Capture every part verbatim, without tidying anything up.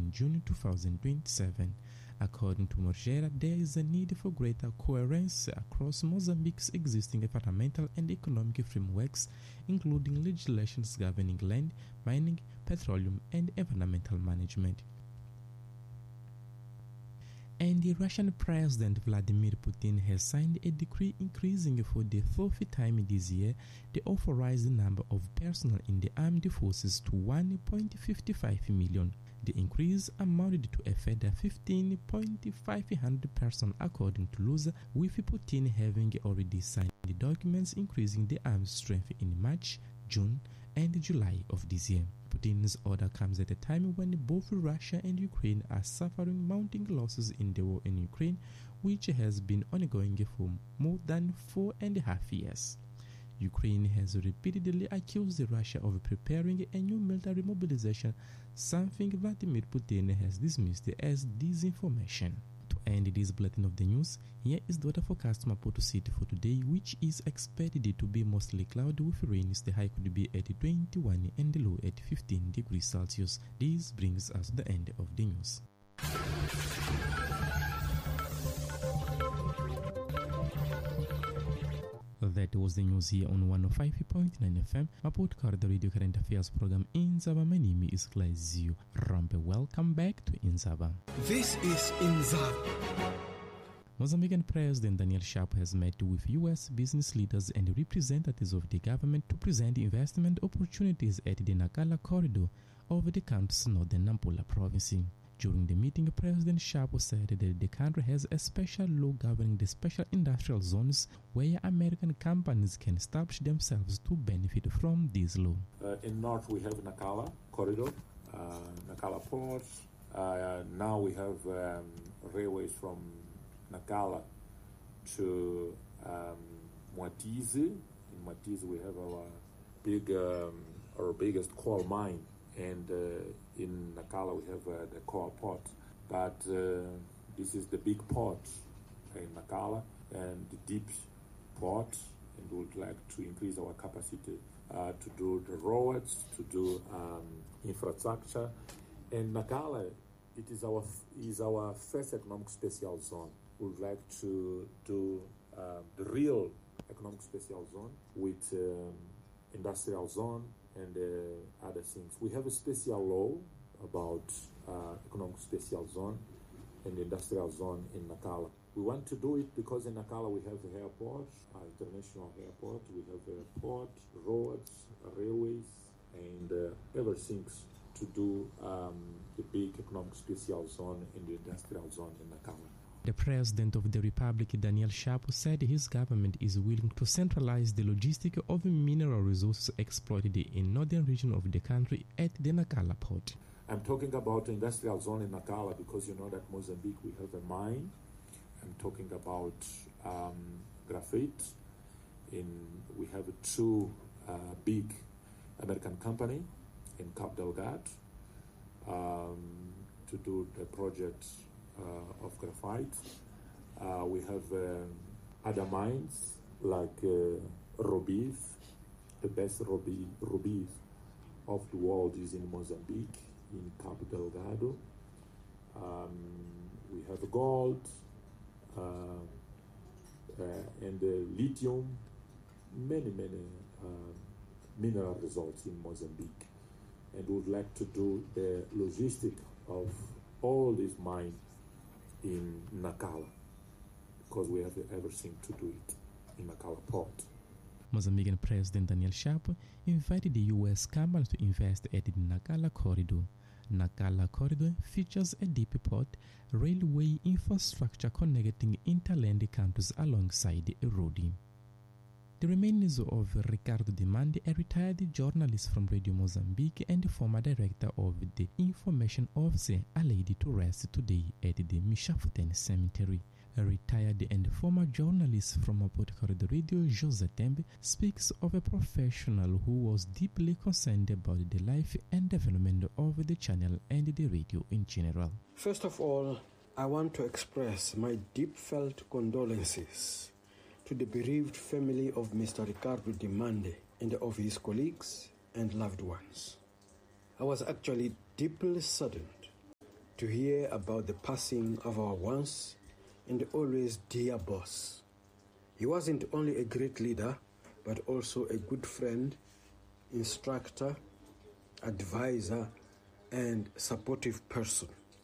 in June two thousand twenty-seven. According to Morgera, there is a need for greater coherence across Mozambique's existing environmental and economic frameworks, including legislations governing land, mining, petroleum, and environmental management. And the Russian President Vladimir Putin has signed a decree increasing for the fourth time this year the authorized number of personnel in the armed forces to one point five five million. The increase amounted to a further fifteen thousand five hundred persons according to Lusa, with Putin having already signed the documents increasing the armed strength in March, June, and July of this year. Putin's order comes at a time when both Russia and Ukraine are suffering mounting losses in the war in Ukraine, which has been ongoing for more than four and a half years. Ukraine has repeatedly accused Russia of preparing a new military mobilization, something Vladimir Putin has dismissed as disinformation. To end this bulletin of the news, here is the weather forecast Maputo City for today, which is expected to be mostly cloudy with rains. The high could be at twenty-one and the low at fifteen degrees Celsius. This brings us to the end of the news. That was the news here on one oh five point nine F M, Maputo Corridor Radio Current Affairs program Inzaba. My name is Clazio Rampe. Welcome back to Inzaba. This is Inzaba. Mozambican President Daniel Chapo has met with U S business leaders and representatives of the government to present investment opportunities at the Nacala corridor of the country's northern Nampula province. During the meeting, President Chapo said that the country has a special law governing the special industrial zones where American companies can establish themselves to benefit from this law. Uh, in north, we have Nacala corridor, uh, Nacala port. Uh, now we have um, railways from Nacala to um, Moatize. In Moatize, we have our big, um, our biggest coal mine. And uh, in Nacala we have uh, the coal port, but uh, this is the big port in Nacala and the deep port, and we would like to increase our capacity uh, to do the roads, to do um, infrastructure. And Nacala, it is our is our first economic special zone. We would like to do uh, the real economic special zone with um, industrial zone and uh, other things. We have a special law about uh, economic special zone and industrial zone in Nacala. We want to do it because in Nacala we have the airport, uh, international airport, we have a port, roads, railways, and uh, everything to do um, the big economic special zone and the industrial zone in Nacala. The President of the Republic, Daniel Chapo, said his government is willing to centralize the logistics of mineral resources exploited in northern region of the country at the Nacala port. I'm talking about the industrial zone in Nacala because you know that Mozambique, we have a mine. I'm talking about um, graphite. In we have two uh, big American company in Cabo Delgado um, to do the project Uh, of graphite. Uh, we have uh, other mines like uh, rubies. The best ruby, rubies of the world is in Mozambique, in Cabo Delgado. Um, we have gold uh, uh, and uh, lithium, many, many uh, mineral results in Mozambique. And we would like to do the logistics of all these mines in Nacala, because we have everything to do it in Nacala port. Mozambican President Daniel Chapo invited the U S companies to invest at the Nacala corridor. Nacala corridor features a deep port, railway infrastructure connecting interland countries alongside a road. The remains of Ricardo Demande, a retired journalist from Radio Mozambique and former director of the Information Office, are laid to rest today at the Mishafuten Cemetery. A retired and former journalist from Maputo Corridor Radio, José Tembe, speaks of a professional who was deeply concerned about the life and development of the channel and the radio in general. First of all, I want to express my deep-felt condolences to the bereaved family of Mister Ricardo Demande and of his colleagues and loved ones. I was actually deeply saddened to hear about the passing of our once and always dear boss. He wasn't only a great leader, but also a good friend, instructor, advisor, and supportive person.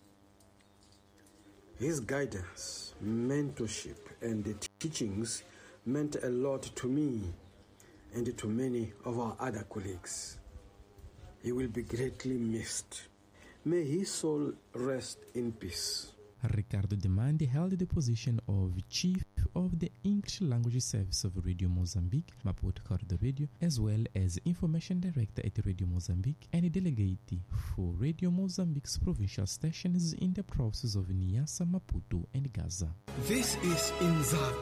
His guidance, mentorship, and the teachings meant a lot to me and to many of our other colleagues. He will be greatly missed. May his soul rest in peace. Ricardo Demande held the position of Chief of the English Language Service of Radio Mozambique, Maputo Corridor Radio, as well as Information Director at Radio Mozambique and a delegate for Radio Mozambique's provincial stations in the provinces of Niassa, Maputo, and Gaza. This is Inzava.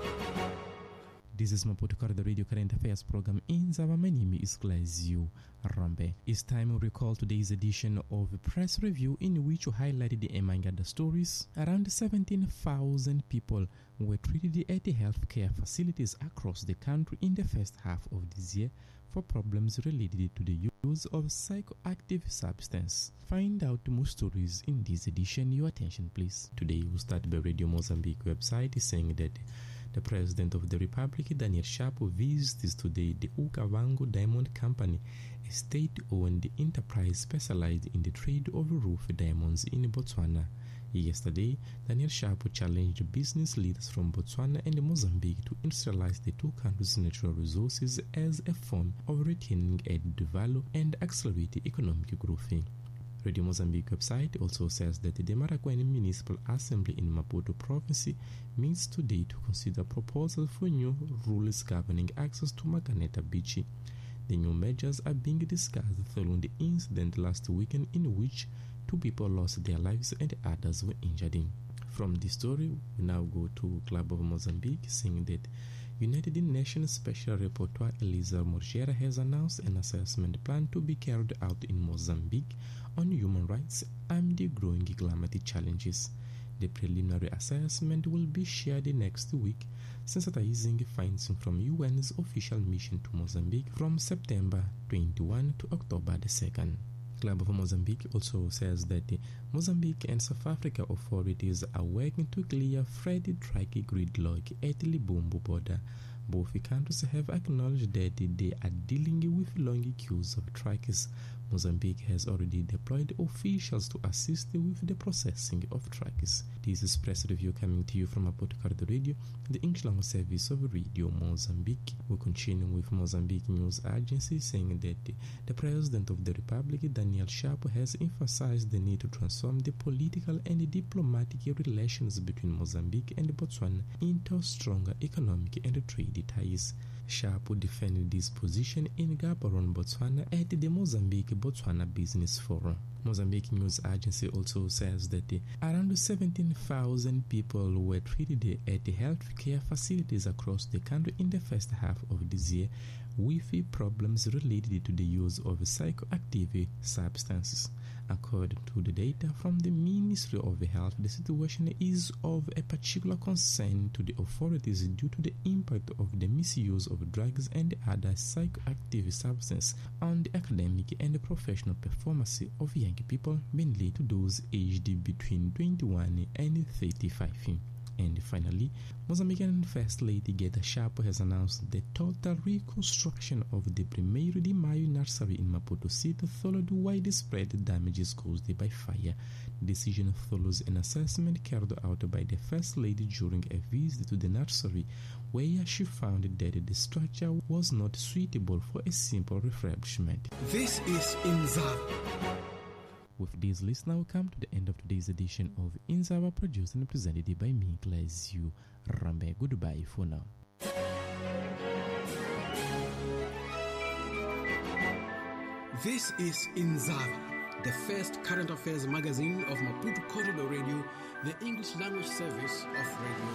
This is Maputo Corridor Radio Current Affairs Program Inzava. My name is Glazio Rambe. It's time to recall today's edition of Press Review, in which we highlighted the among other stories. Around seventeen thousand people were treated at the healthcare facilities across the country in the first half of this year for problems related to the use of psychoactive substance. Find out more stories in this edition. Your attention, please. Today we'll start by Radio Mozambique website saying that the President of the Republic, Daniel Chapo, visits today the Okavango Diamond Company, a state-owned enterprise specialized in the trade of roof diamonds in Botswana. Yesterday, Daniel Chapo challenged business leaders from Botswana and Mozambique to industrialize the two countries' natural resources as a form of retaining added value and accelerate economic growth. Radio Mozambique website also says that the Marakwene Municipal Assembly in Maputo Province meets today to consider proposals for new rules governing access to Maganeta Beach. The new measures are being discussed following the incident last weekend in which two people lost their lives and others were injured. From this story, we now go to Club of Mozambique, saying that United Nations Special Rapporteur Elisa Morgera has announced an assessment plan to be carried out in Mozambique on human rights amid the growing climate challenges. The preliminary assessment will be shared next week, sensitizing findings from U N's official mission to Mozambique from September twenty-first to October the second. Club of Mozambique also says that the Mozambique and South Africa authorities are working to clear Freddy Track gridlock at the Libumbu border. Both countries have acknowledged that they are dealing with long queues of trucks. Mozambique has already deployed officials to assist with the processing of trucks. This is Press Review coming to you from Maputo Corridor Radio, the English language service of Radio Mozambique. We continue with Mozambique News Agency saying that the President of the Republic, Daniel Chapo, has emphasized the need to transform the political and diplomatic relations between Mozambique and Botswana into stronger economic and trade ties. Chapo defended this position in Gaborone, Botswana at the Mozambique-Botswana Business Forum. Mozambique News Agency also says that around seventeen thousand people were treated at the healthcare facilities across the country in the first half of this year with problems related to the use of psychoactive substances. According to the data from the Ministry of Health, the situation is of a particular concern to the authorities due to the impact of the misuse of drugs and other psychoactive substances on the academic and professional performance of young people, mainly to those aged between twenty-one and thirty-five. And finally, Mozambican First Lady Greta Chapo has announced the total reconstruction of the Primeiro de Maio nursery in Maputo City followed widespread damages caused by fire. The decision follows an assessment carried out by the First Lady during a visit to the nursery, where she found that the structure was not suitable for a simple refurbishment. This is Inzava. With this list, now we come to the end of today's edition of Inzava, produced and presented by me, Glazio Rambe. Goodbye for now. This is Inzava, the first current affairs magazine of Maputo Corridor Radio, the English language service of Radio